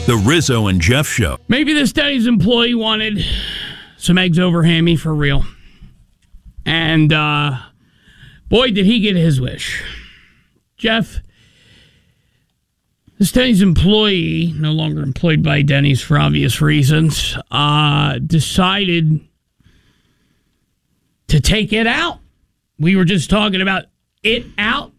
The Rizzo and Jeff Show. Maybe this Denny's employee wanted some eggs over hammy for real. And boy, did he get his wish. Jeff, this Denny's employee, no longer employed by Denny's for obvious reasons, decided to take it out. We were just talking about it out.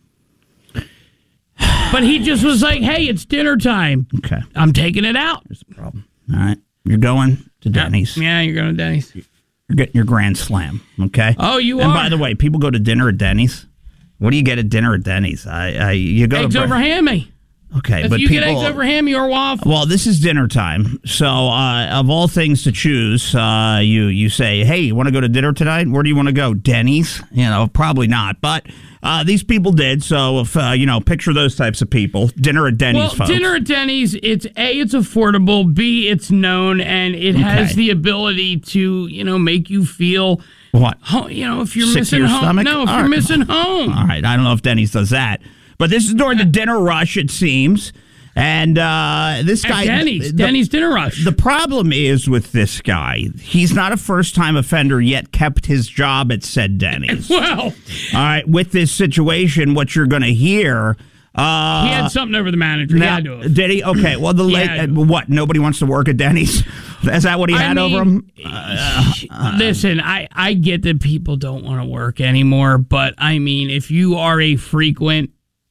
But he just was like, hey, it's dinner time. Okay. I'm taking it out. Here's the problem. All right. You're going to Denny's. Yeah, you're going to Denny's. You're getting your Grand Slam, okay? Oh, you and are? And by the way, people go to dinner at Denny's. What do you get at dinner at Denny's? You go eggs over hammy. Okay, if but you people get eggs over hammy or waffle. Well, this is dinner time, so of all things to choose, you say, "Hey, you want to go to dinner tonight? Where do you want to go? Denny's? Probably not, but these people did. So if picture those types of people. Dinner at Denny's, folks. Dinner at Denny's. It's A, it's affordable. B, it's known, and it has the ability to make you feel. What? If you're sick missing to your home. stomach? No, if you're missing home. All right, I don't know if Denny's does that. But this is during the dinner rush, it seems. And this guy... Denny's dinner rush. The problem is with this guy, he's not a first-time offender, yet kept his job at said Denny's. Well... All right, with this situation, what you're going to hear... he had something over the manager. Now, he had to have. Did he? Okay, well, what, nobody wants to work at Denny's? Is that what he had over him? Listen, I get that people don't want to work anymore, but I mean, if you are a frequent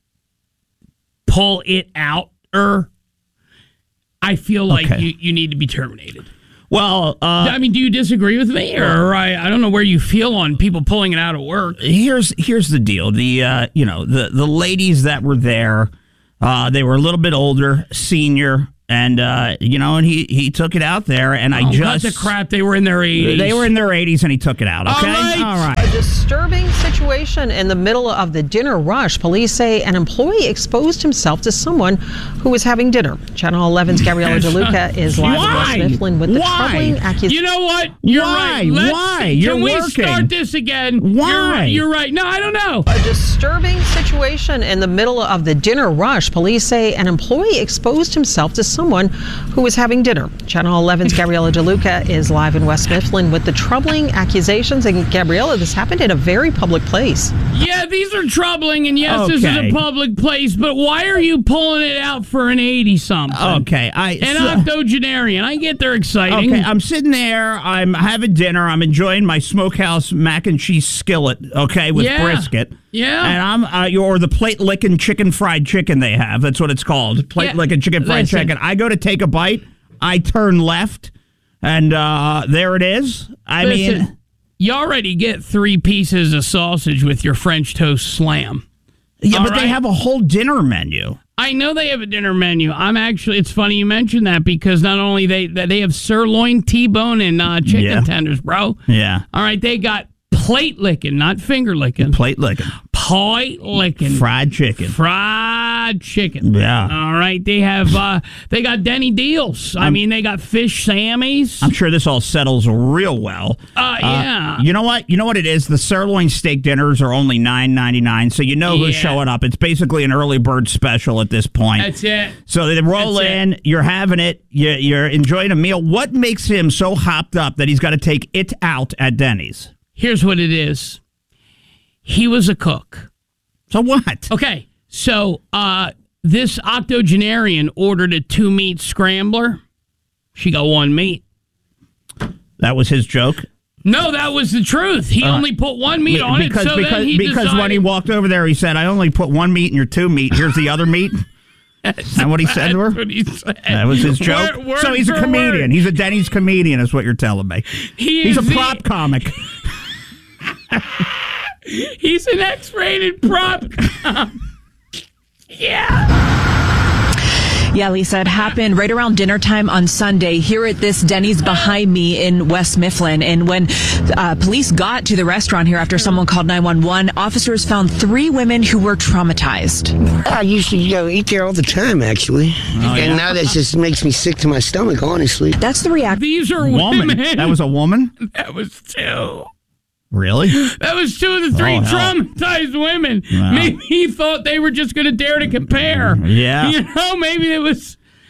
pull it out-er, I feel like you need to be terminated. Well, do you disagree with me, or I don't know where you feel on people pulling it out of work? Here's the deal: the ladies that were there, they were a little bit older, senior, and and he took it out there, and cut the crap. They were in their 80s. They were in their 80s, and he took it out. Okay, all right. A disturbing situation in the middle of the dinner rush. Police say an employee exposed himself to someone who was having dinner. Channel 11's Gabriella DeLuca is live in West Mifflin with the troubling accusation. You know what? You're right. Why? Can we start this again? Why? You're right. No, I don't know. A disturbing situation in the middle of the dinner rush. Police say an employee exposed himself to someone who was having dinner. Channel 11's Gabriella DeLuca is live in West Mifflin with the troubling accusations. And Gabriella, this happened in a very public place. Yeah, these are troubling, and yes, this is a public place, but why are you pulling it out for an 80-something? Okay. An octogenarian. I get they're exciting. Okay, I'm sitting there, I'm having dinner, I'm enjoying my smokehouse mac and cheese skillet, okay, with brisket. Yeah. And I'm, or the plate-licking fried chicken they have, that's what it's called, plate-licking chicken fried chicken. I go to take a bite, I turn left, and there it is. I mean... You already get 3 pieces of sausage with your French toast slam. Yeah, but they have a whole dinner menu. I know they have a dinner menu. It's funny you mentioned that because not only they have sirloin, T-bone, and chicken tenders, bro. Yeah. All right, they got plate licking, not finger licking. Plate licking. Plate licking. Fried chicken. Yeah. All right, they got Denny deals. They got fish Sammys. I'm sure this all settles real well. Yeah. You know what? You know what it is? The sirloin steak dinners are only $9.99, so you know who's showing up. It's basically an early bird special at this point. That's it. So they roll in, you're having it, you're enjoying a meal. What makes him so hopped up that he's got to take it out at Denny's? Here's what it is. He was a cook. So what? Okay, so this octogenarian ordered a 2-meat scrambler. She got 1 meat. That was his joke? No, that was the truth. He only put 1 meat on it, so then he decided... when he walked over there, he said, I only put 1 meat in your 2 meat. Here's the other meat. Is that what he said to her? That's what he said. That was his joke? Word so he's a comedian. Word. He's a Denny's comedian is what you're telling me. He's a prop comic. He's an X-rated prop. Yeah, Lisa, it happened right around dinner time on Sunday here at this Denny's behind me in West Mifflin. And when police got to the restaurant here after someone called 911, officers found 3 women who were traumatized. I used to eat there all the time, actually. And now that just makes me sick to my stomach, honestly. That's the reaction. These are women. That was a woman? That was 2. Really? That was 2 of the 3 traumatized women. Wow. Maybe he thought they were just going to dare to compare. Yeah. Maybe it was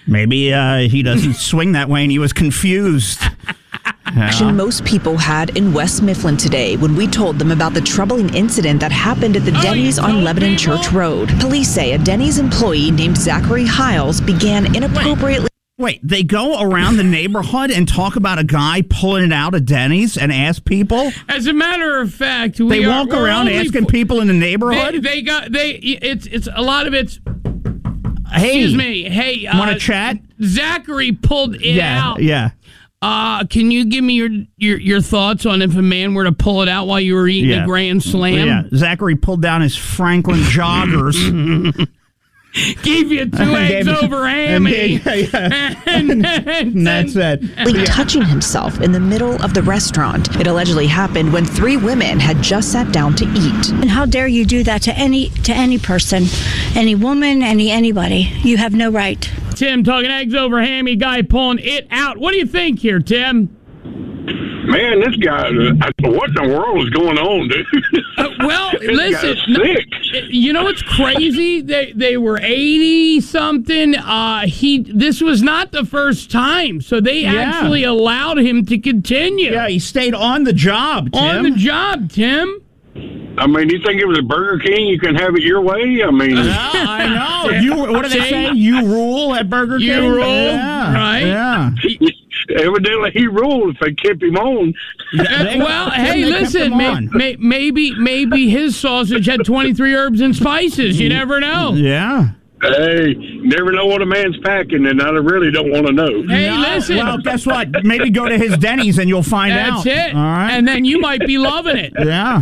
Maybe he doesn't swing that way and he was confused. Action most people had in West Mifflin today when we told them about the troubling incident that happened at the Denny's on Lebanon Church Road. Police say a Denny's employee named Zachary Hiles began inappropriately. Wait, they go around the neighborhood and talk about a guy pulling it out of Denny's and ask people? As a matter of fact, they walk around asking people in the neighborhood? It's a lot of it's. Hey, excuse me. Hey, want to chat? Zachary pulled it out. Yeah. Can you give me your thoughts on if a man were to pull it out while you were eating a Grand Slam? Yeah, Zachary pulled down his Franklin joggers. Gave you 2 eggs over hammy. And that's it. Touching himself in the middle of the restaurant. It allegedly happened when 3 women had just sat down to eat. And how dare you do that to any person, any woman, anybody? You have no right. Tim talking eggs over hammy, guy pulling it out. What do you think here, Tim? Man, this guy, what in the world is going on, dude? Well, listen, sick. You know what's crazy? They were 80-something. This was not the first time, so they actually allowed him to continue. Yeah, he stayed on the job, Tim. On the job, Tim. I mean, you think it was a Burger King? You can have it your way? I mean... I know. What do they say? You rule at Burger King? You rule, right? Yeah. Evidently, he ruled if they kept him on. Well, hey, listen, maybe his sausage had 23 herbs and spices. You never know. Yeah. Hey, never know what a man's packing, and I really don't want to know. Hey, listen. Well, guess what? Maybe go to his Denny's and you'll find out. That's it. All right. And then you might be loving it. Yeah.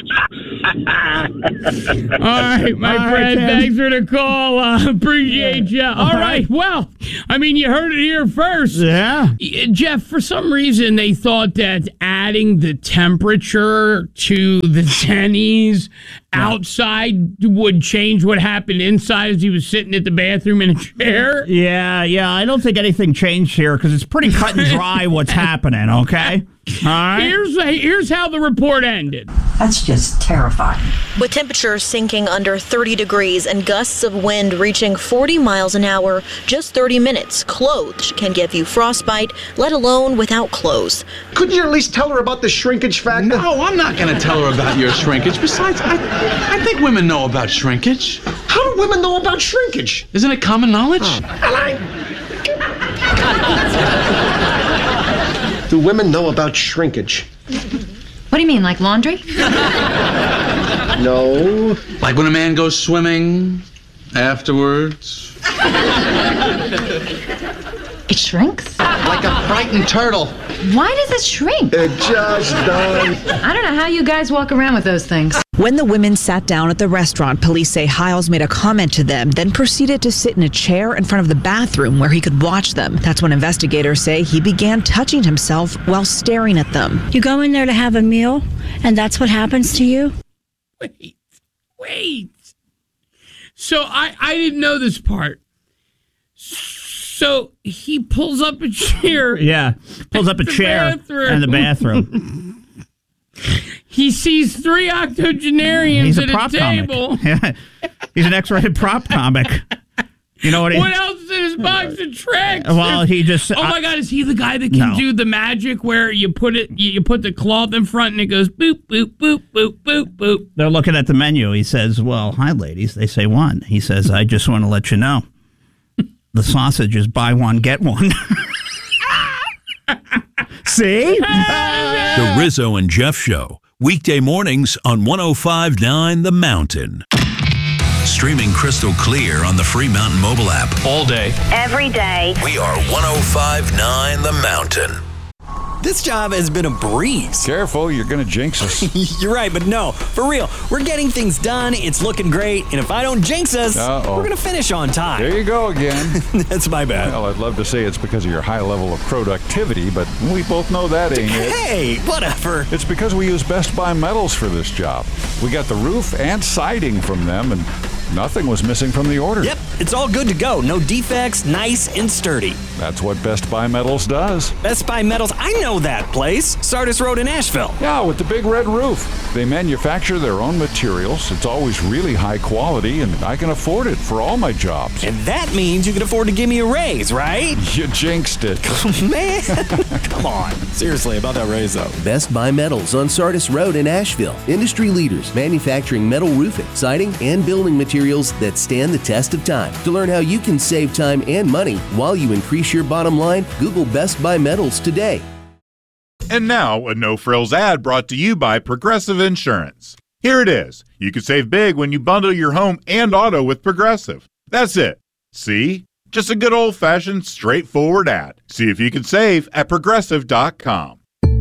All right, my friend. Thanks for the call. Appreciate you. All right. Well, I mean, you heard it here first. Yeah. Jeff, for some reason, they thought that adding the temperature to the Denny's outside would change what happened inside as he was sitting at the bathroom in a chair. Yeah. I don't think anything changed here because it's pretty cut and dry what's happening, okay? All right. Here's how the report ended. That's just terrifying. With temperatures sinking under 30 degrees and gusts of wind reaching 40 miles an hour, just 30 minutes clothed can give you frostbite, let alone without clothes. Couldn't you at least tell her about the shrinkage factor? No, I'm not going to tell her about your shrinkage. Besides, I think women know about shrinkage. How do women know about shrinkage? Isn't it common knowledge? Do women know about shrinkage? What do you mean, like laundry? No. Like when a man goes swimming afterwards. It shrinks? Like a frightened turtle. Why does it shrink? It just does. I don't know how you guys walk around with those things. When the women sat down at the restaurant, police say Hiles made a comment to them, then proceeded to sit in a chair in front of the bathroom where he could watch them. That's when investigators say he began touching himself while staring at them. You go in there to have a meal, and that's what happens to you? Wait. So I didn't know this part. So he pulls up a chair. Yeah, pulls up a chair in the bathroom. He sees 3 octogenarians at a table. Yeah. He's an X-rated prop comic. You know what? What else is in his box of tricks? Well, he just. Oh my God! Is he the guy that can do the magic where you put the cloth in front and it goes boop boop boop boop boop boop? They're looking at the menu. He says, "Well, hi, ladies." They say, "What?" He says, "I just want to let you know, the sausage is buy one get one." See? The Rizzo and Jeff Show, weekday mornings on 105.9 The Mountain. Streaming crystal clear on the free Mountain mobile app. All day. Every day. We are 105.9 The Mountain. This job has been a breeze. Careful, you're going to jinx us. You're right, but no, for real. We're getting things done, it's looking great, and if I don't jinx us, we're going to finish on time. There you go again. That's my bad. Well, I'd love to say it's because of your high level of productivity, but we both know that ain't it. Hey, whatever. It's because we use Best Buy metals for this job. We got the roof and siding from them, and Nothing was missing from the order. Yep, it's all good to go. No defects, nice and sturdy. That's what Best Buy Metals does. Best Buy Metals, I know that place. Sardis Road in Asheville. Yeah, with the big red roof. They manufacture their own materials. It's always really high quality, and I can afford it for all my jobs. And that means you can afford to give me a raise, right? You jinxed it. Man, come on. Seriously, about that raise, though. Best Buy Metals on Sardis Road in Asheville. Industry leaders manufacturing metal roofing, siding, and building materials that stand the test of time. To learn how you can save time and money while you increase your bottom line, Google Best Buy Metals today. And now, a no-frills ad brought to you by Progressive Insurance. Here it is. You can save big when you bundle your home and auto with Progressive. That's it. See? Just a good old-fashioned, straightforward ad. See if you can save at Progressive.com.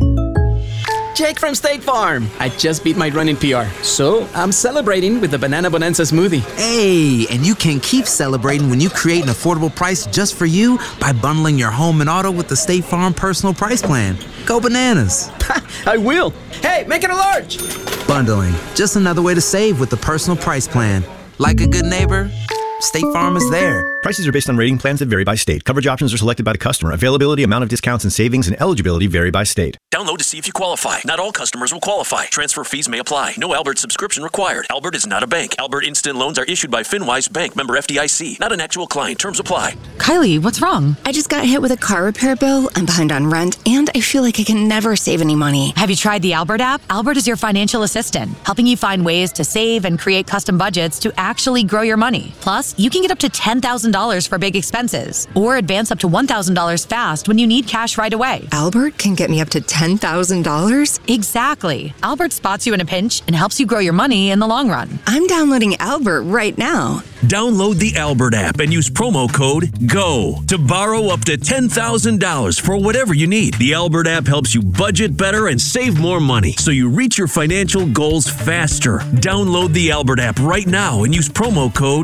Jake from State Farm. I just beat my running PR, so I'm celebrating with the Banana Bonanza smoothie. Hey, and you can keep celebrating when you create an affordable price just for you by bundling your home and auto with the State Farm Personal Price Plan. Go bananas. I will. Hey, make it a large. Bundling, just another way to save with the Personal Price Plan. Like a good neighbor, State Farm is there. Prices are based on rating plans that vary by state. Coverage options are selected by the customer. Availability, amount of discounts and savings, and eligibility vary by state. Download to see if you qualify. Not all customers will qualify. Transfer fees may apply. No Albert subscription required. Albert is not a bank. Albert Instant Loans are issued by FinWise Bank, member FDIC. Not an actual client. Terms apply. Kylie, what's wrong? I just got hit with a car repair bill. I'm behind on rent, and I feel like I can never save any money. Have you tried the Albert app? Albert is your financial assistant, helping you find ways to save and create custom budgets to actually grow your money. Plus, you can get up to $10,000 for big expenses, or advance up to $1,000 fast when you need cash right away. Albert can get me up to $10,000? Exactly. Albert spots you in a pinch and helps you grow your money in the long run. I'm downloading Albert right now. Download the Albert app and use promo code GO to borrow up to $10,000 for whatever you need. The Albert app helps you budget better and save more money so you reach your financial goals faster. Download the Albert app right now and use promo code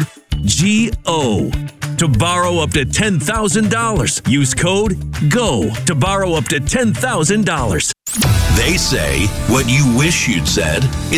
GO to borrow up to $10,000. Use code GO to borrow up to $10,000. They say what you wish you'd said